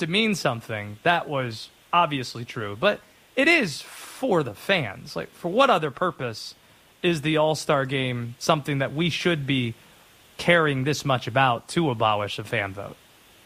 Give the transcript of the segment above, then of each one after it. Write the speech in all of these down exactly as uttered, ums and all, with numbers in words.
to mean something, that was obviously true. But it is for the fans. Like, for what other purpose is the All-Star Game something that we should be caring this much about to abolish a fan vote?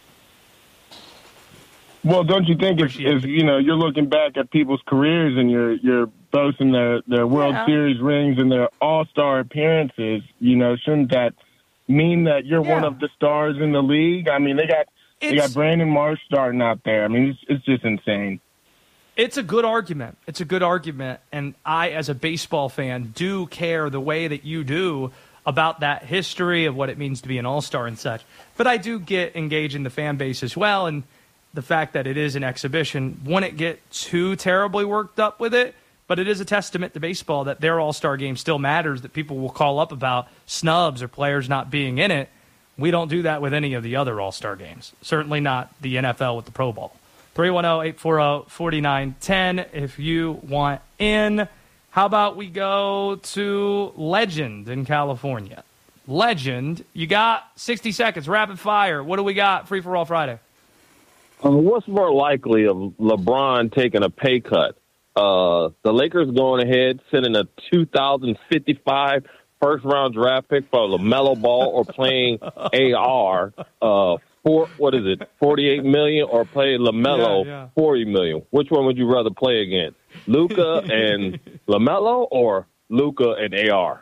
Well, don't you think if, if you know you're looking back at people's careers and you're you're boasting their, their World yeah. Series rings and their All-Star appearances, you know, shouldn't that mean that you're yeah. one of the stars in the league? I mean, they got it's, they got Brandon Marsh starting out there. I mean, it's, it's just insane. It's a good argument. It's a good argument, and I, as a baseball fan, do care the way that you do about that history of what it means to be an all-star and such. But I do get engaged in the fan base as well, and the fact that it is an exhibition, wouldn't get too terribly worked up with it, but it is a testament to baseball that their all-star game still matters, that people will call up about snubs or players not being in it. We don't do that with any of the other all-star games, certainly not the N F L with the Pro Bowl. three one zero, eight four zero, four nine one zero if you want in. How about we go to Legend in California? Legend, you got sixty seconds, rapid fire. What do we got? Free for All Friday. Uh, what's more likely of LeBron taking a pay cut? Uh, the Lakers going ahead, sending a two thousand fifty-five first-round draft pick for LaMelo Ball, or playing A R, uh, for, what is it, forty-eight million dollars, or play LaMelo yeah, yeah. forty million dollars? Which one would you rather play against? Luka and LaMelo, or Luka and A R?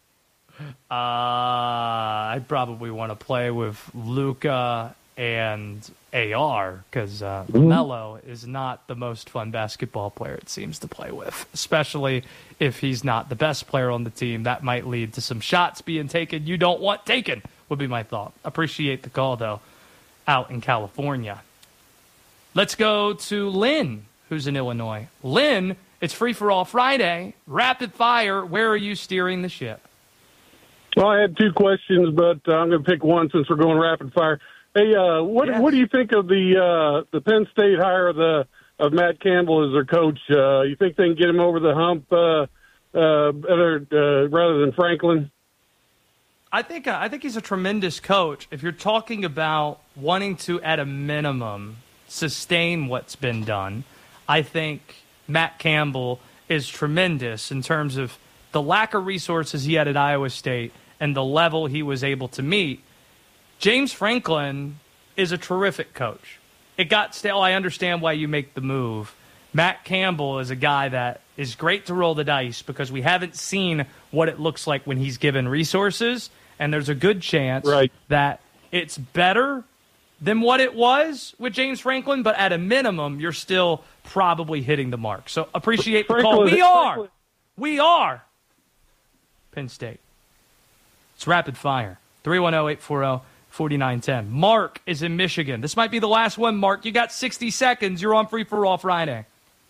Uh, I'd probably want to play with Luka and A R, because uh, mm-hmm. LaMelo is not the most fun basketball player it seems to play with, especially if he's not the best player on the team. That might lead to some shots being taken you don't want taken, would be my thought. Appreciate the call, though, out in California. Let's go to Lynn, who's in Illinois. Lynn, it's Free for All Friday. Rapid fire, where are you steering the ship? Well, I had two questions, but uh, I'm going to pick one since we're going rapid fire. Hey, uh, what yes. what do you think of the uh, the Penn State hire of the of Matt Campbell as their coach? Uh, you think they can get him over the hump uh, uh, better uh, rather than Franklin? I think uh, I think he's a tremendous coach. If you're talking about wanting to, at a minimum, sustain what's been done, I think Matt Campbell is tremendous in terms of the lack of resources he had at Iowa State and the level he was able to meet. James Franklin is a terrific coach. It got stale. I understand why you make the move. Matt Campbell is a guy that is great to roll the dice because we haven't seen what it looks like when he's given resources, and there's a good chance right. that it's better than what it was with James Franklin, but at a minimum, you're still probably hitting the mark. So appreciate the call. We are. We are. Penn State. It's rapid fire. three one zero, eight four zero, four nine one zero. Mark is in Michigan. This might be the last one, Mark. You got sixty seconds. You're on Free for All Friday.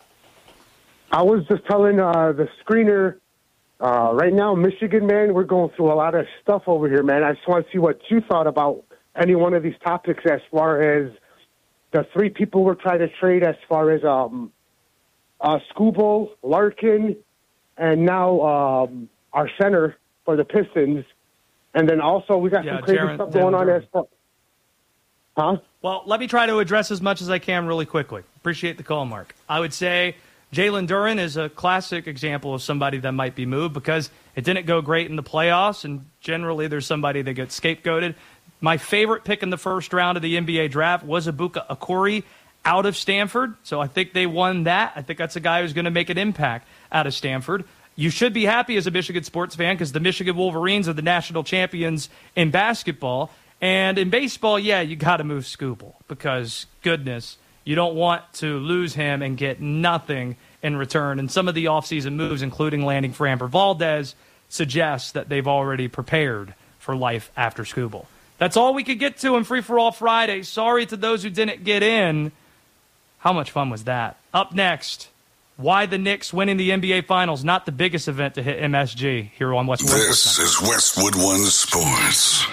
I was just telling uh, the screener, uh, right now, Michigan, man, we're going through a lot of stuff over here, man. I just want to see what you thought about any one of these topics as far as the three people we're trying to trade, as far as um, uh, Skubal, Larkin, and now um, our center for the Pistons. And then also we got yeah, some crazy Jaron, stuff going on as far. Huh? Well, let me try to address as much as I can really quickly. Appreciate the call, Mark. I would say Jalen Duren is a classic example of somebody that might be moved because it didn't go great in the playoffs, and generally there's somebody that gets scapegoated. My favorite pick in the first round of the N B A draft was Ibuka Okori out of Stanford, so I think they won that. I think that's a guy who's going to make an impact out of Stanford. You should be happy as a Michigan sports fan because the Michigan Wolverines are the national champions in basketball. And in baseball, yeah, you got to move Skubal because, goodness, you don't want to lose him and get nothing in return. And some of the offseason moves, including landing Framber Valdez, suggest that they've already prepared for life after Skubal. That's all we could get to in Free for All Friday. Sorry to those who didn't get in. How much fun was that? Up next, why the Knicks winning the N B A Finals, not the biggest event to hit M S G here on Westwood. This is Westwood One Sports.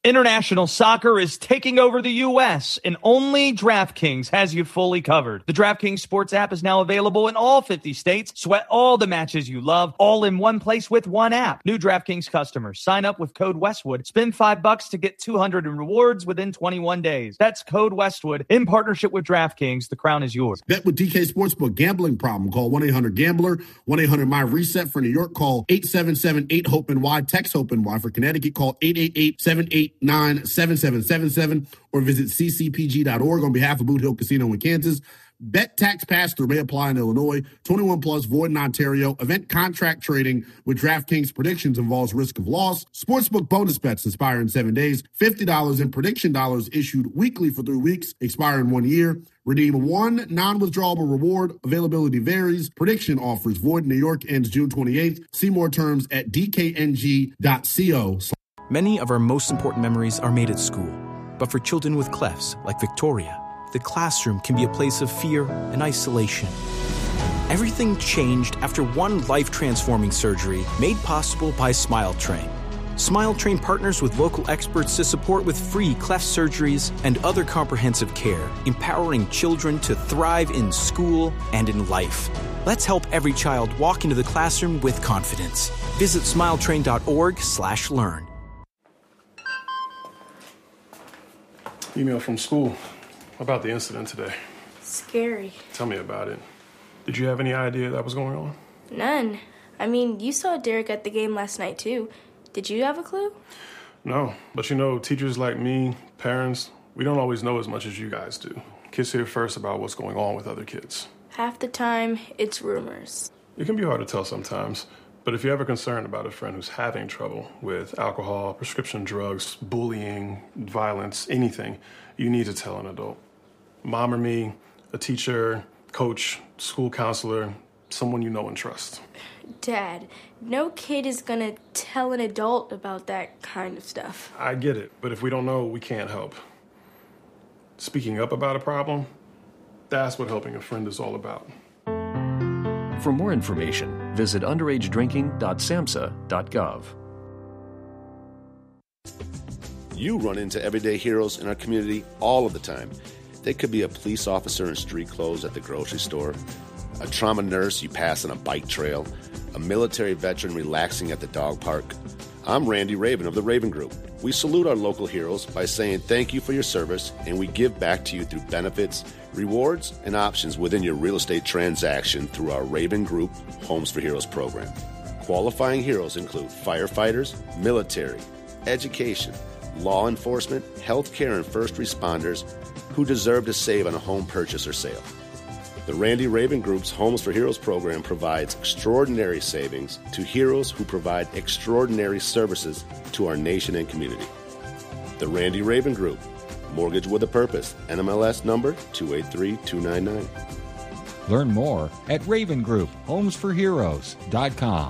International soccer is taking over the U S, and only DraftKings has you fully covered. The DraftKings Sports app is now available in all fifty states. Sweat all the matches you love, all in one place with one app. New DraftKings customers, sign up with code Westwood. Spend five bucks to get two hundred in rewards within twenty-one days. That's code Westwood in partnership with DraftKings. The crown is yours. Bet with D K Sportsbook. Gambling problem? Call one eight hundred gambler. one eight hundred my reset for New York. Call eight seven seven eight hope N Y. Text HOPE N Y. For Connecticut, call eight eight eight seven eight nine seven seven seven seven or visit c c p g dot org on behalf of Boot Hill Casino in Kansas. Bet tax pass-through may apply in Illinois. twenty-one plus, void in Ontario. Event contract trading with DraftKings predictions involves risk of loss. Sportsbook bonus bets expire in seven days. fifty dollars in prediction dollars issued weekly for three weeks, expire in one year. Redeem one non-withdrawable reward. Availability varies. Prediction offers void in New York, ends June twenty-eighth. See more terms at d k n g dot co. Many of our most important memories are made at school. But for children with clefts, like Victoria, the classroom can be a place of fear and isolation. Everything changed after one life-transforming surgery made possible by SmileTrain. SmileTrain partners with local experts to support with free cleft surgeries and other comprehensive care, empowering children to thrive in school and in life. Let's help every child walk into the classroom with confidence. Visit smiletrain.org slash learn. Email from school about the incident today. Scary. Tell me about it. Did you have any idea that was going on? None. I mean, you saw Derek at the game last night, too. Did you have a clue? No, but you know, teachers like me, parents, we don't always know as much as you guys do. Kids hear first about what's going on with other kids. Half the time, it's rumors. It can be hard to tell sometimes, but if you're ever concerned about a friend who's having trouble with alcohol, prescription drugs, bullying, violence, anything, you need to tell an adult. Mom or me, a teacher, coach, school counselor, someone you know and trust. Dad, no kid is gonna tell an adult about that kind of stuff. I get it, but if we don't know, we can't help. Speaking up about a problem, that's what helping a friend is all about. For more information, visit underage drinking dot samhsa dot gov. You run into everyday heroes in our community all of the time. They could be a police officer in street clothes at the grocery store, a trauma nurse you pass on a bike trail, a military veteran relaxing at the dog park. I'm Randy Raven of the Raven Group. We salute our local heroes by saying thank you for your service, and we give back to you through benefits, rewards, and options within your real estate transaction through our Raven Group Homes for Heroes program. Qualifying heroes include firefighters, military, education, law enforcement, healthcare, and first responders who deserve to save on a home purchase or sale. The Randy Raven Group's Homes for Heroes program provides extraordinary savings to heroes who provide extraordinary services to our nation and community. The Randy Raven Group, Mortgage with a Purpose, N M L S number two eight three two nine nine. Learn more at raven group homes for heroes dot com.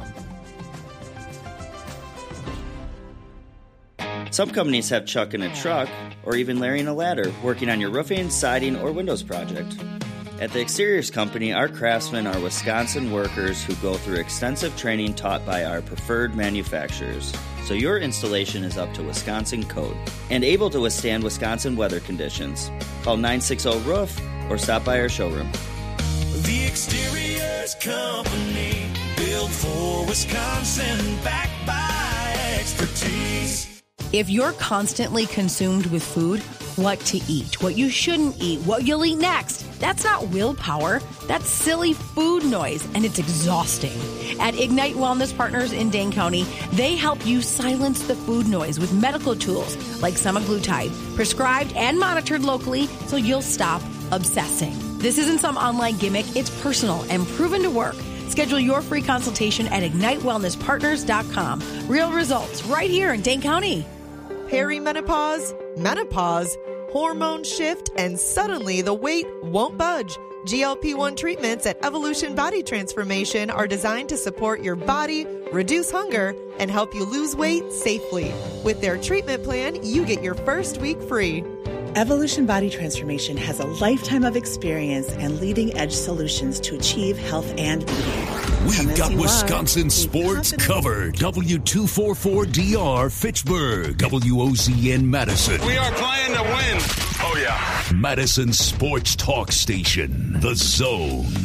Some companies have Chuck in a truck, or even Larry in a ladder, working on your roofing, siding, or windows project. At the Exteriors Company, our craftsmen are Wisconsin workers who go through extensive training taught by our preferred manufacturers, so your installation is up to Wisconsin code and able to withstand Wisconsin weather conditions. Call nine six zero roof or stop by our showroom. The Exteriors Company, built for Wisconsin, backed by expertise. If you're constantly consumed with food, what to eat, what you shouldn't eat, what you'll eat next, that's not willpower. That's silly food noise, and it's exhausting. At Ignite Wellness Partners in Dane County, they help you silence the food noise with medical tools like semaglutide, prescribed and monitored locally so you'll stop obsessing. This isn't some online gimmick. It's personal and proven to work. Schedule your free consultation at ignite wellness partners dot com. Real results right here in Dane County. Perimenopause, menopause, hormone shift, and suddenly the weight won't budge. G L P one treatments at Evolution Body Transformation are designed to support your body, reduce hunger, and help you lose weight safely. With their treatment plan, you get your first week free. Evolution Body Transformation has a lifetime of experience and leading-edge solutions to achieve health and beauty. We've got Wisconsin sports covered. W two forty-four D R Fitchburg, W O Z N Madison. We are playing to win. Oh, yeah. Madison Sports Talk Station, The Zone.